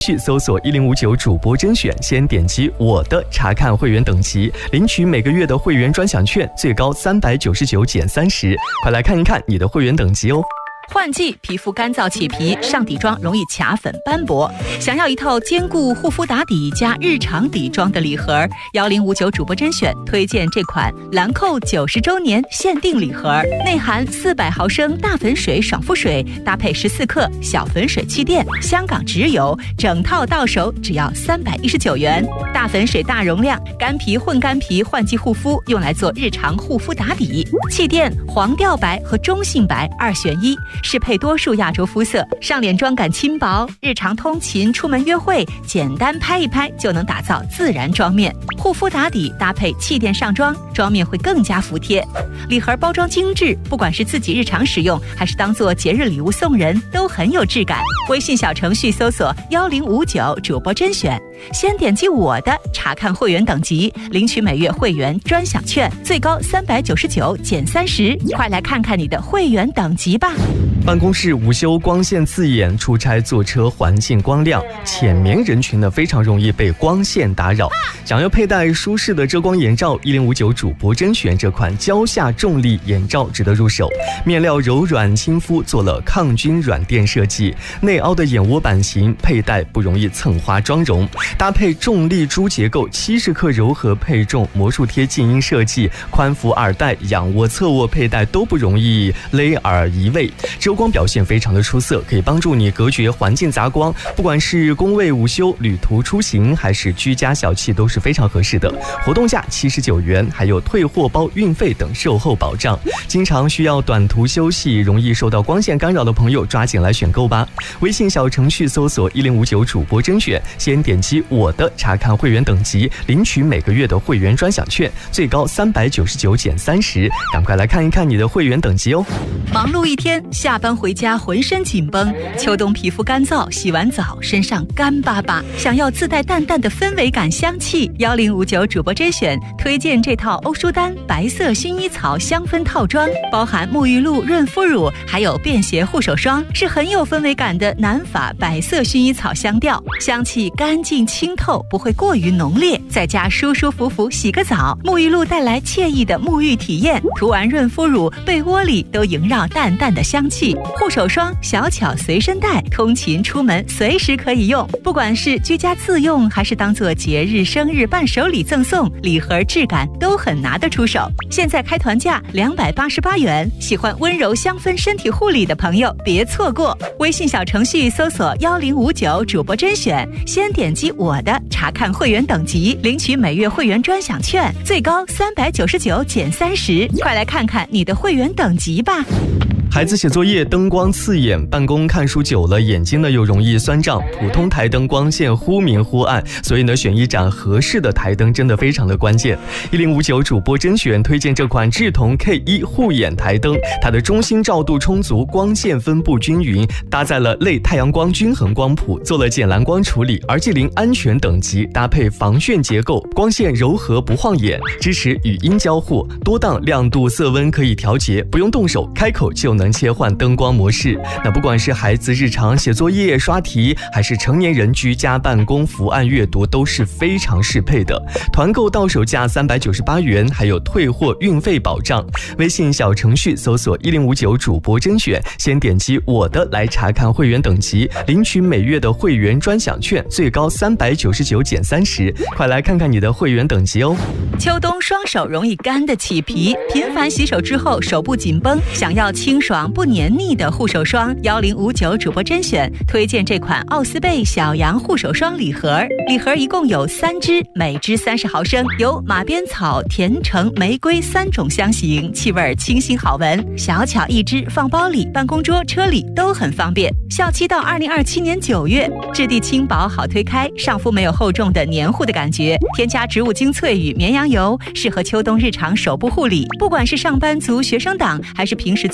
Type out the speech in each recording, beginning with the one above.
去搜索1059主播甄选，先点击我的查看会员等级，领取每个月的会员专享券，最高399减30。快来看一看你的会员等级哦。 换季，皮肤干燥起皮，上底妆容易卡粉斑驳。想要一套兼顾护肤打底加日常底妆的礼盒，1059主播甄选推荐这款兰蔻90周年限定礼盒，内含400毫升大粉水爽肤水，搭配14克小粉水气垫，香港直邮，整套到手只要319元。大粉水大容量，干皮混干皮换季护肤，用来做日常护肤打底。气垫黄调白和中性白2选1。适配多数亚洲肤色，上脸妆感轻薄，日常通勤、出门约会，简单拍一拍就能打造自然妆面。护肤打底搭配气垫上妆，妆面会更加服帖。礼盒包装精致，不管是自己日常使用，还是当做节日礼物送人，都很有质感。微信小程序搜索1059主播甄选，先点击我的查看会员等级，领取每月会员专享券，最高399减30。快来看看你的会员等级吧。 办公室午休光线刺眼，出差坐车环境光亮，浅眠人群呢非常容易被光线打扰。想要佩戴舒适的遮光眼罩，1059主播甄选这款蕉下重力眼罩值得入手。面料柔软亲肤，做了抗菌软垫设计，内凹的眼窝版型，佩戴不容易蹭花妆容。搭配重力珠结构，70克柔和配重魔术贴静音设计，宽幅耳带、仰卧、侧卧佩戴都不容易勒耳移位。遮光表现非常的出色，可以帮助你隔绝环境杂光，不管是工位午休、旅途出行，还是居家小憩都是非常合适的。活动价79元，还有退货包、运费等售后保障。经常需要短途休息，容易受到光线干扰的朋友，抓紧来选购吧。微信小程序搜索1059主播甄选，先点击我的查看会员等级，领取每个月的会员专享券，最高399减30。赶快来看一看你的会员等级哦。 忙碌一天，下班回家浑身紧绷，秋冬皮肤干燥，洗完澡身上干巴巴，想要自带淡淡的氛围感香气，1059主播甄选推荐这套欧舒丹白色薰衣草香氛套装，包含沐浴露、润肤乳，还有便携护手霜，是很有氛围感的南法白色薰衣草香调，香气干净清透，不会过于浓烈，在家舒舒服服洗个澡，沐浴露带来惬意的沐浴体验，涂完润肤乳，被窝里都萦绕淡淡的香气，护手霜小巧随身带，通勤出门随时可以用，不管是居家自用，还是当做节日生日伴手礼赠送，礼盒质感都很拿得出手。现在开团价288元，喜欢温柔香氛身体护理的朋友别错过。微信小程序搜索1059主播甄选，先点击我的查看会员等级，领取每月会员专享券，最高399减30。快来看看你的会员等级吧。 孩子写作业灯光刺眼，办公看书久了眼睛呢又容易酸胀，普通台灯光线忽明忽暗，所以呢选一盏合适的台灯真的非常的关键。1059主播甄选推荐这款智瞳 K1 护眼台灯，它的中心照度充足，光线分布均匀，搭载了类太阳光均衡光谱，做了减蓝光处理，RG0安全等级，搭配防眩结构，光线柔和不晃眼，支持语音交互，多档亮度色温可以调节，不用动手，开口就能切换灯光模式。那不管是孩子日常写作业刷题，还是成年人居家办公伏案阅读，都是非常适配的。团购到手价398元，还有退货运费保障。微信小程序搜索1059主播甄选，先点击我的来查看会员等级，领取每月的会员专享券，最高399减30。快来看看你的会员等级哦。 秋冬双手容易干得起皮，频繁洗手之后手部紧绷，想要清爽不黏腻的护手霜，1059主播甄选推荐这款奥斯贝小羊护手霜礼盒。礼盒一共有3支，每支30毫升，有马鞭草、甜橙、玫瑰3种香型，气味清新好闻，小巧一支，放包里、办公桌、车里都很方便。效期到2027年9月，质地轻薄好推开，上肤没有厚重的黏糊的感觉，添加植物精粹与绵羊油，适合秋冬日常手部护理。不管是上班族、学生党，还是平时做家务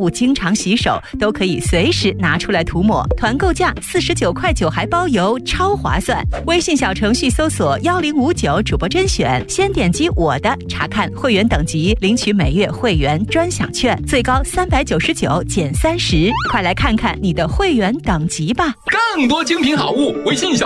物经常洗手，都可以随时拿出来涂抹。团购价49块9还包邮，超划算。微信小程序搜索1059主播甄选，先点击我的查看会员等级，领取每月会员专享券，最高399减30。快来看看你的会员等级吧！ 更多精品好物，微信小